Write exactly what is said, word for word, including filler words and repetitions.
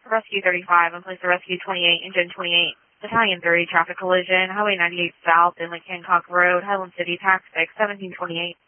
Rescue thirty-five, and place the Rescue twenty-eight, Engine twenty-eight, Battalion three, traffic collision, Highway ninety-eight South, Inlet Hancock Road, Highland City, tax fix seventeen twenty-eight.